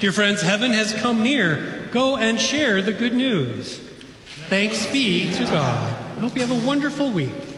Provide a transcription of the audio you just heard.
Dear friends, heaven has come near. Go and share the good news. Thanks be to God. I hope you have a wonderful week.